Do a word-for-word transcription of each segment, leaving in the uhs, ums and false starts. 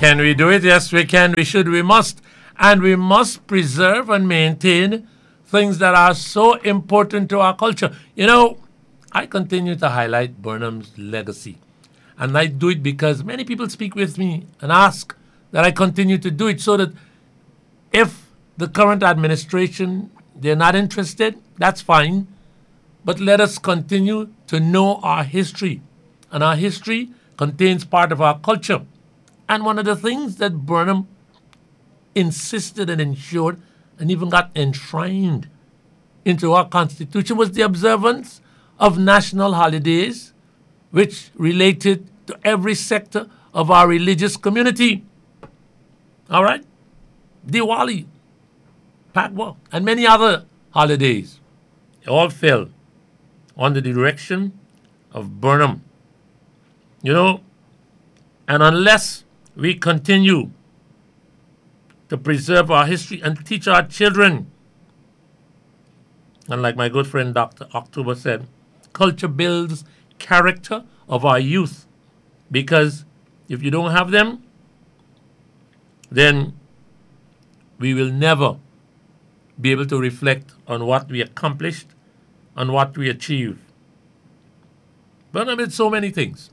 Can we do it? Yes, we can. We should. We must. And we must preserve and maintain things that are so important to our culture. You know, I continue to highlight Burnham's legacy. And I do it because many people speak with me and ask that I continue to do it so that if the current administration, they're not interested, that's fine. But let us continue to know our history. And our history contains part of our culture. And one of the things that Burnham insisted and ensured and even got enshrined into our Constitution was the observance of national holidays which related to every sector of our religious community. All right? Diwali, Padwa, and many other holidays all fell under the direction of Burnham. You know, and unless we continue to preserve our history and teach our children, and like my good friend Doctor October said, culture builds character of our youth. Because if you don't have them, then we will never be able to reflect on what we accomplished, on what we achieved. But I did so many things.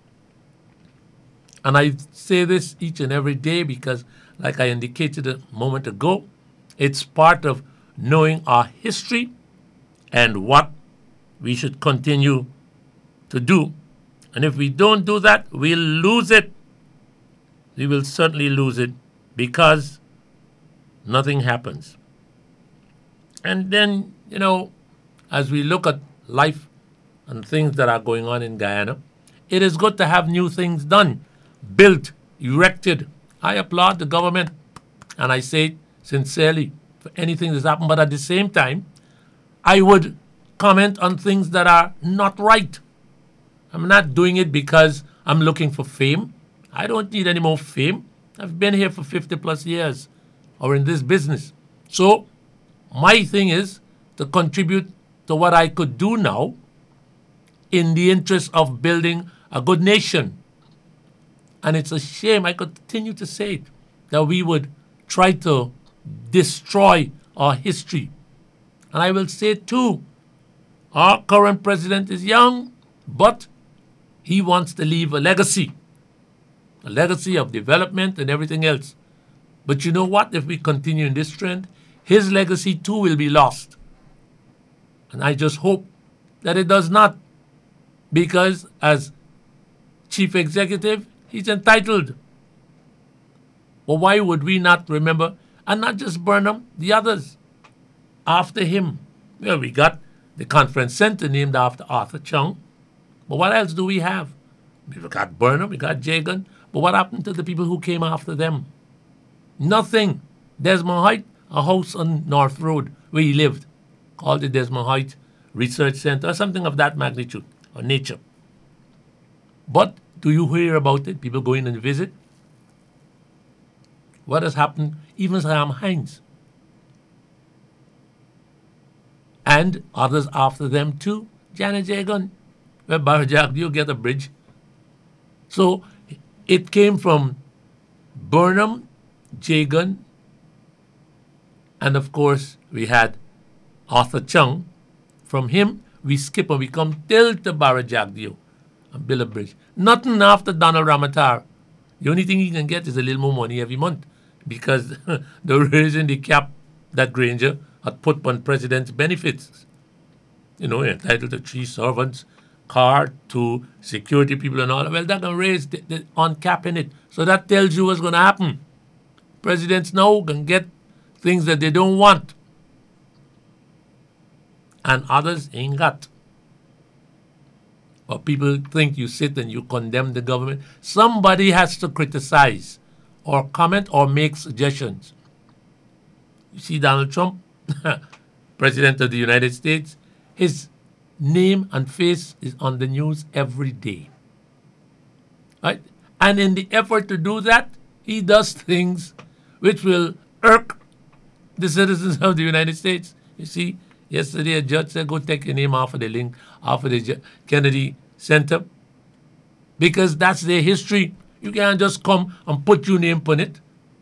And I say this each and every day because, like I indicated a moment ago, it's part of knowing our history and what we should continue to do. And if we don't do that, we'll lose it. We will certainly lose it because nothing happens. And then, you know, as we look at life and things that are going on in Guyana, it is good to have new things done, built, erected. I applaud the government, and I say it sincerely for anything that's happened. But at the same time, I would comment on things that are not right. I'm not doing it because I'm looking for fame. I don't need any more fame. I've been here for fifty plus years or in this business. So my thing is to contribute to what I could do now in the interest of building a good nation. And it's a shame, I continue to say it, that we would try to destroy our history. And I will say too, our current president is young, but he wants to leave a legacy, a legacy of development and everything else. But you know what? If we continue in this trend, his legacy too will be lost. And I just hope that it does not, because as chief executive, he's entitled. Well, why would we not remember, and not just Burnham, the others after him? Well, we got the conference center named after Arthur Chung. But what else do we have? We got Burnham, we got Jagan. But what happened to the people who came after them? Nothing. Desmond Height, a house on North Road where he lived, called the Desmond Height Research Center or something of that magnitude or nature. But do you hear about it? People going and visit? What has happened? Even Sam Hines. And others after them too. Janet Jagan. Where Barajak, you get a bridge. So it came from Burnham, Jagan, and of course we had Arthur Chung. From him, we skip and we come till to Barajagdio and build a bridge. Nothing after Donald Ramatar. The only thing he can get is a little more money every month because they're raising the cap that Granger had put on president's benefits. You know, entitled to three servants, car, to security people and all. Well, that can raise the, the on cap in it. So that tells you what's going to happen. Presidents now can get things that they don't want. And others ain't got. But people think you sit and you condemn the government. Somebody has to criticize or comment or make suggestions. You see Donald Trump, President of the United States, his name and face is on the news every day. Right? And in the effort to do that, he does things which will irk the citizens of the United States. You see, yesterday a judge said, go take your name off of the link, off of the Kennedy Center, because that's their history. You can't just come and put your name on it.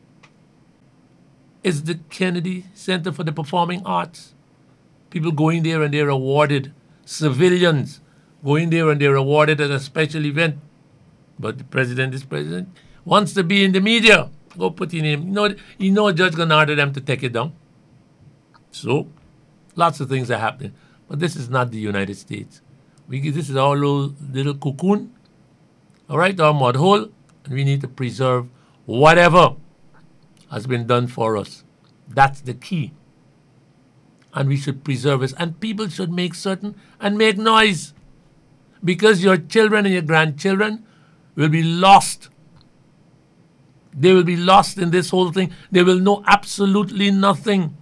It's the Kennedy Center for the Performing Arts. People going there and they're awarded. Civilians going there and they're awarded at a special event. But the president is president. Wants to be in the media. Go put your name. You know, you know a judge going to order them to take it down. So, lots of things are happening. But this is not the United States. We, this is our little, little cocoon. All right, our mud hole. And we need to preserve whatever has been done for us. That's the key. And we should preserve it. And people should make certain and make noise. Because your children and your grandchildren will be lost. They will be lost in this whole thing. They will know absolutely nothing.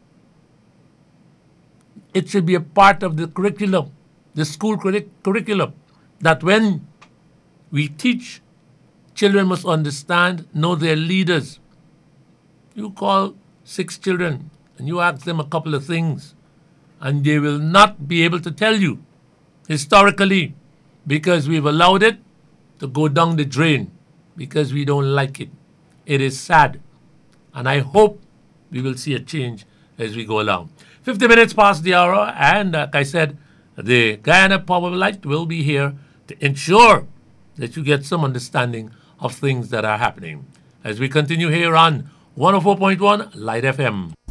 It should be a part of the curriculum, the school curric- curriculum, that when we teach, children must understand, know their leaders. You call six children and you ask them a couple of things, and they will not be able to tell you historically, because we've allowed it to go down the drain because we don't like it. It is sad. And I hope we will see a change as we go along. fifty minutes past the hour, and like I said, the Guyana Power Light will be here to ensure that you get some understanding of things that are happening. As we continue here on one oh four point one Light F M.